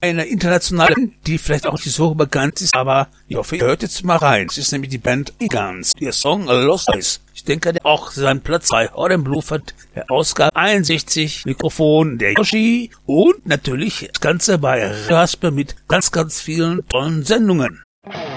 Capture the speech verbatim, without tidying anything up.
eine internationale, die vielleicht auch nicht so bekannt ist, aber ich hoffe, ihr hört jetzt mal rein. Es ist nämlich die Band Eagles, ihr Song Lost Eyes. Ich denke, der auch seinen Platz bei Hot Blue hat, der Ausgabe einundsechzig, Mikrofon der Yoshi und natürlich das Ganze bei Rasper mit ganz, ganz vielen tollen Sendungen.